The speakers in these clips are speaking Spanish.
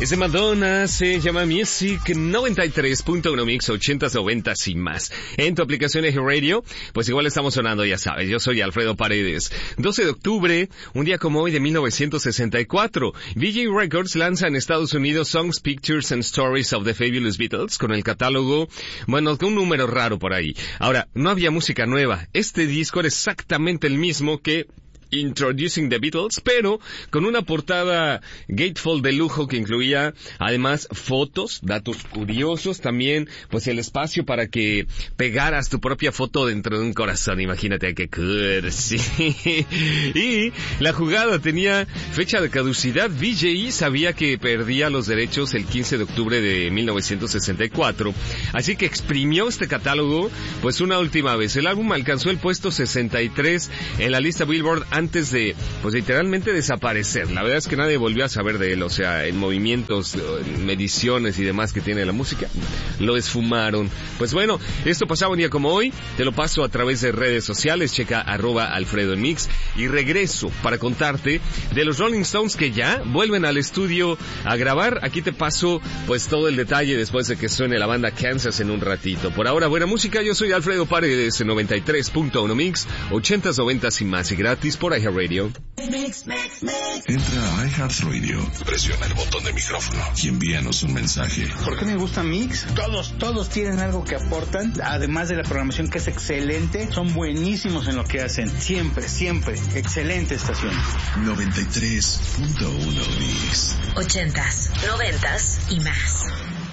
Es de Madonna, se llama Music 93.1 Mix 80s, 90s y más. En tu aplicación Eje Radio, pues igual estamos sonando, ya sabes. Yo soy Alfredo Paredes. 12 de octubre, un día como hoy de 1964, VJ Records lanza en Estados Unidos Songs, Pictures and Stories of the Fabulous Beatles con el catálogo, bueno, con un número raro por ahí. Ahora, no había música nueva. Este disco era exactamente el mismo que Introducing the Beatles, pero con una portada gatefold de lujo que incluía además fotos, datos curiosos, también pues el espacio para que pegaras tu propia foto dentro de un corazón. Imagínate qué cursi. Y la jugada tenía fecha de caducidad. VJ sabía que perdía los derechos el 15 de octubre de 1964, así que exprimió este catálogo pues una última vez. El álbum alcanzó el puesto 63 en la lista Billboard antes de, pues literalmente desaparecer. La verdad es que nadie volvió a saber de él, o sea, en movimientos, en mediciones y demás que tiene la música, lo esfumaron. Pues bueno, esto pasaba un día como hoy, te lo paso a través de redes sociales, checa @AlfredoMix y regreso para contarte de los Rolling Stones que ya vuelven al estudio a grabar. Aquí te paso pues todo el detalle después de que suene la banda Kansas en un ratito. Por ahora, buena música, yo soy Alfredo Paredes en 93.1 Mix, 80s, 90s y más, y gratis por iHeartRadio. Entra a iHeartRadio, presiona el botón de micrófono y envíanos un mensaje. ¿Por qué me gusta Mix? Todos tienen algo que aportan, además de la programación que es excelente, son buenísimos en lo que hacen. Siempre, excelente estación. 93.1 Mix. 80s, 90s y más.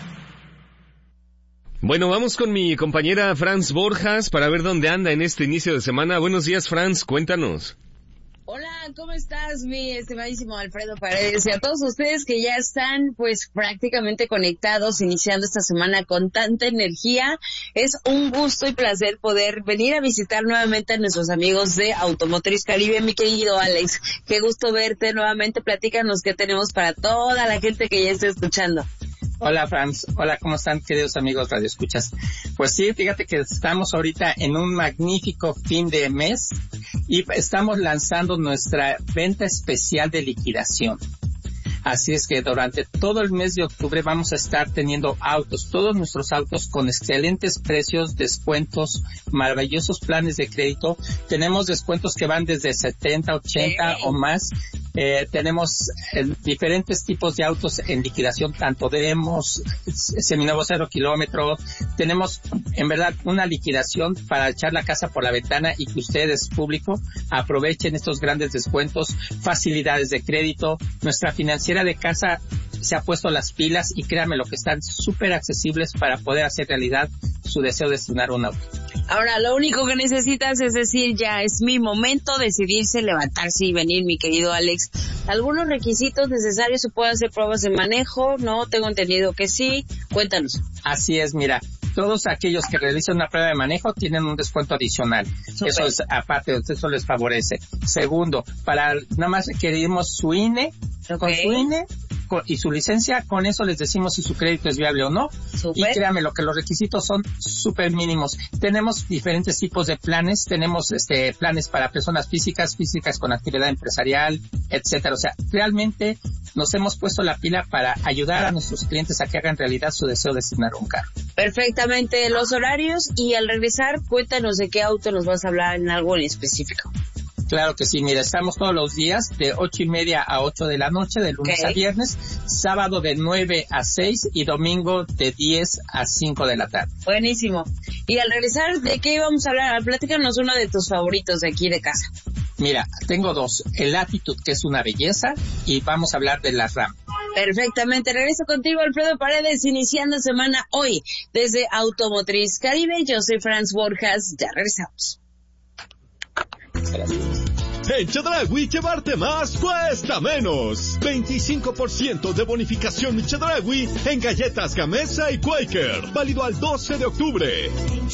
Bueno, vamos con mi compañera Franz Borjas para ver dónde anda en este inicio de semana. Buenos días, Franz, cuéntanos. Hola, ¿cómo estás, mi estimadísimo Alfredo Paredes? Y a todos ustedes que ya están, pues, prácticamente conectados, iniciando esta semana con tanta energía. Es un gusto y placer poder venir a visitar nuevamente a nuestros amigos de Automotriz Caribe. Mi querido Alex, qué gusto verte nuevamente. Platícanos qué tenemos para toda la gente que ya está escuchando. Hola, Franz. Hola, ¿cómo están, queridos amigos radioescuchas? Pues sí, fíjate que estamos ahorita en un magnífico fin de mes y estamos lanzando nuestra venta especial de liquidación. Así es que durante todo el mes de octubre vamos a estar teniendo autos, todos nuestros autos con excelentes precios, descuentos, maravillosos planes de crédito. Tenemos descuentos que van desde 70, 80 o más. Tenemos diferentes tipos de autos en liquidación, tanto demos, seminuevo 0 kilómetro. Tenemos en verdad una liquidación para echar la casa por la ventana y que ustedes, público, aprovechen estos grandes descuentos, facilidades de crédito. Nuestra financiera de casa se ha puesto las pilas y créanme lo que están súper accesibles para poder hacer realidad su deseo de estrenar un auto. Ahora, lo único que necesitas es decir, ya es mi momento, decidirse, levantarse y venir, mi querido Alex. ¿Algunos requisitos necesarios? ¿Se puede hacer pruebas de manejo? No, tengo entendido que sí. Cuéntanos. Así es, mira, todos aquellos que realicen una prueba de manejo tienen un descuento adicional. Super. Eso es aparte, eso les favorece. Segundo, para nada más requerimos su INE, con su INE y su licencia, con eso les decimos si su crédito es viable o no. Super. Y créanme, lo que los requisitos son súper mínimos. Tenemos diferentes tipos de planes, tenemos planes para personas físicas con actividad empresarial, etcétera. O sea, realmente nos hemos puesto la pila para ayudar a nuestros clientes a que hagan realidad su deseo de estrenar un carro. Perfectamente, los horarios, y al regresar, cuéntanos de qué auto nos vas a hablar en algo en específico. Claro que sí, mira, estamos todos los días de 8:30 a 8 de la noche, de lunes a viernes, sábado de 9 a 6 y domingo de 10 a 5 de la tarde. Buenísimo. Y al regresar, ¿de qué vamos a hablar? Platícanos uno de tus favoritos de aquí de casa. Mira, tengo dos, el Attitude, que es una belleza, y vamos a hablar de la RAM. Perfectamente, regreso contigo, Alfredo Paredes, iniciando semana hoy desde Automotriz Caribe. Yo soy Franz Borjas, ya regresamos. En Chedraui, llevarte más cuesta menos. 25% de bonificación Chedraui en galletas Gamesa y Quaker. Válido al 12 de octubre.